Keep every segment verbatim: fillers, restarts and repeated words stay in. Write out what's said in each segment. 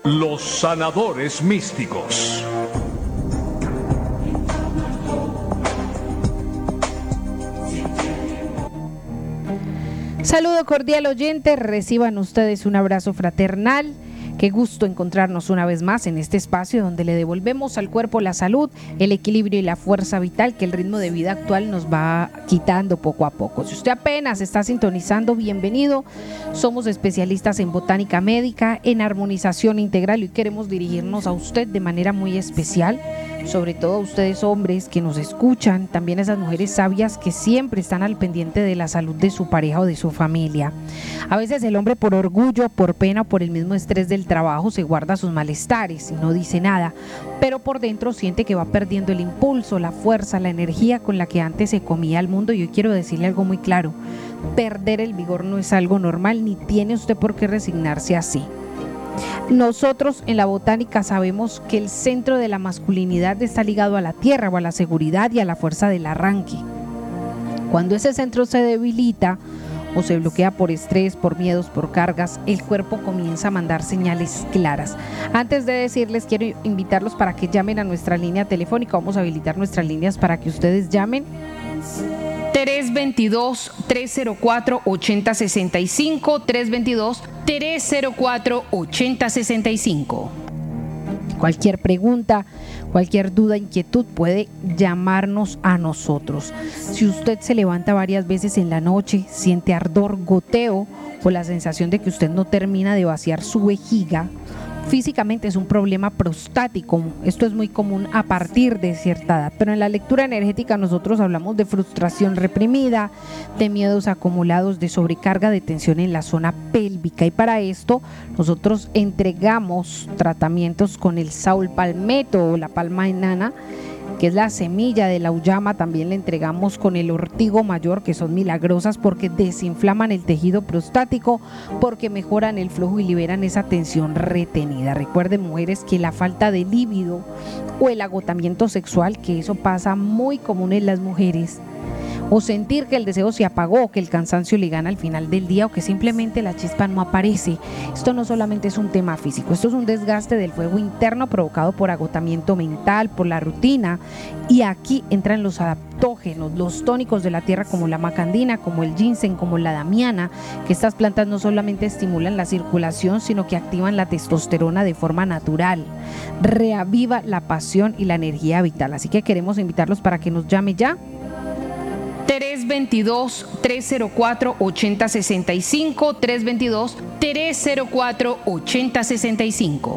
Los sanadores místicos. Saludo cordial oyente, reciban ustedes un abrazo fraternal. Qué gusto encontrarnos una vez más en este espacio donde le devolvemos al cuerpo la salud, el equilibrio y la fuerza vital que el ritmo de vida actual nos va quitando poco a poco. Si usted apenas está sintonizando, bienvenido. Somos especialistas en botánica médica, en armonización integral y queremos dirigirnos a usted de manera muy especial, sobre todo a ustedes hombres que nos escuchan, también a esas mujeres sabias que siempre están al pendiente de la salud de su pareja o de su familia. A veces el hombre por orgullo, por pena o por el mismo estrés del trabajo se guarda sus malestares y no dice nada, pero por dentro siente que va perdiendo el impulso, la fuerza, la energía con la que antes se comía al mundo. Y yo quiero decirle algo muy claro: perder el vigor no es algo normal, ni tiene usted por qué resignarse así. Nosotros en la botánica sabemos que el centro de la masculinidad está ligado a la tierra o a la seguridad y a la fuerza del arranque. Cuando ese centro se debilita o se bloquea por estrés, por miedos, por cargas, el cuerpo comienza a mandar señales claras. Antes de decirles, quiero invitarlos para que llamen a nuestra línea telefónica. Vamos a habilitar nuestras líneas para que ustedes llamen. tres veintidós, tres cero cuatro, ochenta sesenta y cinco, tres veintidós, tres cero cuatro, ochenta sesenta y cinco. Cualquier pregunta, cualquier duda, inquietud puede llamarnos a nosotros. Si usted se levanta varias veces en la noche, siente ardor, goteo o la sensación de que usted no termina de vaciar su vejiga, físicamente es un problema prostático. Esto es muy común a partir de cierta edad, pero en la lectura energética nosotros hablamos de frustración reprimida, de miedos acumulados, de sobrecarga de tensión en la zona pélvica, y para esto nosotros entregamos tratamientos con el Saúl Palmetto o la palma enana, que es la semilla de la uyama. También le entregamos con el ortigo mayor, que son milagrosas porque desinflaman el tejido prostático, porque mejoran el flujo y liberan esa tensión retenida. Recuerden, mujeres, que la falta de líbido o el agotamiento sexual, que eso pasa muy común en las mujeres, o sentir que el deseo se apagó, que el cansancio le gana al final del día o que simplemente la chispa no aparece. Esto no solamente es un tema físico, esto es un desgaste del fuego interno provocado por agotamiento mental, por la rutina, y aquí entran los adaptógenos, los tónicos de la tierra como la macandina, como el ginseng, como la damiana, que estas plantas no solamente estimulan la circulación, sino que activan la testosterona de forma natural, reaviva la pasión y la energía vital. Así que queremos invitarlos para que nos llame ya. tres veintidós, tres cero cuatro, ochenta sesenta y cinco, tres veintidós, tres cero cuatro, ochenta sesenta y cinco.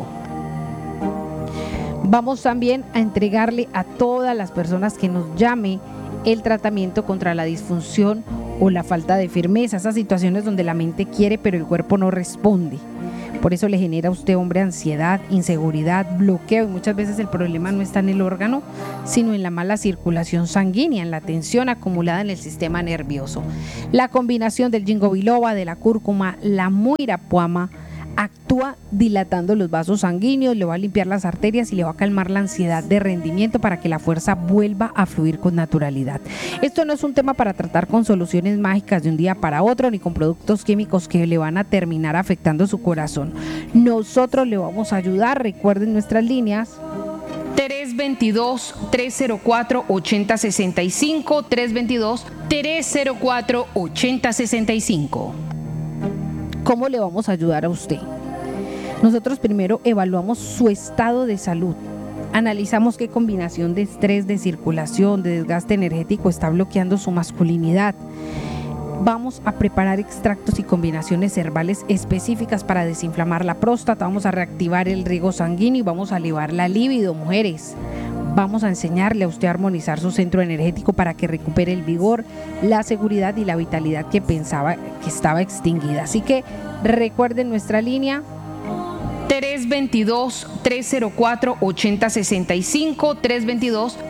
Vamos también a entregarle a todas las personas que nos llame el tratamiento contra la disfunción o la falta de firmeza, esas situaciones donde la mente quiere pero el cuerpo no responde. Por eso le genera a usted, hombre, ansiedad, inseguridad, bloqueo, y muchas veces el problema no está en el órgano, sino en la mala circulación sanguínea, en la tensión acumulada en el sistema nervioso. La combinación del ginkgo biloba, de la cúrcuma, la muirapuama, actúa dilatando los vasos sanguíneos, le va a limpiar las arterias y le va a calmar la ansiedad de rendimiento para que la fuerza vuelva a fluir con naturalidad. Esto no es un tema para tratar con soluciones mágicas de un día para otro, ni con productos químicos que le van a terminar afectando su corazón. Nosotros le vamos a ayudar. Recuerden nuestras líneas: tres veintidós, tres cero cuatro, ochenta sesenta y cinco, tres veintidós, tres cero cuatro, ochenta sesenta y cinco. ¿Cómo le vamos a ayudar a usted? Nosotros primero evaluamos su estado de salud, analizamos qué combinación de estrés, de circulación, de desgaste energético está bloqueando su masculinidad. Vamos a preparar extractos y combinaciones herbales específicas para desinflamar la próstata, vamos a reactivar el riego sanguíneo y vamos a elevar la libido, mujeres. Vamos a enseñarle a usted a armonizar su centro energético para que recupere el vigor, la seguridad y la vitalidad que pensaba que estaba extinguida. Así que recuerden nuestra línea: tres veintidós, tres cero cuatro, ochenta sesenta y cinco, tres veintidós,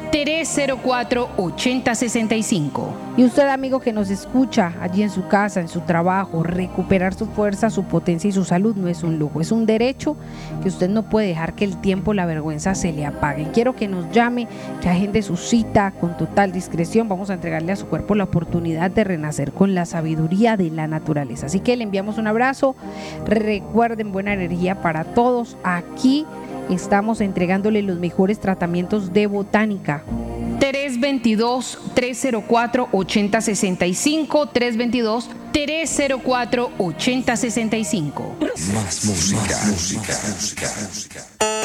tres cero cuatro, ocho cero seis cinco. Y usted, amigo que nos escucha allí en su casa, en su trabajo, recuperar su fuerza, su potencia y su salud no es un lujo, es un derecho que usted no puede dejar que el tiempo, la vergüenza se le apague. Quiero que nos llame, que agende su cita con total discreción. Vamos a entregarle a su cuerpo la oportunidad de renacer con la sabiduría de la naturaleza. Así que le enviamos un abrazo. Recuerden, buena energía para todos. Aquí estamos entregándole los mejores tratamientos de botánica. tres dos dos, tres cero cuatro, ocho cero seis cinco, tres dos dos, tres cero cuatro, ocho cero seis cinco. Más música, música, música, música.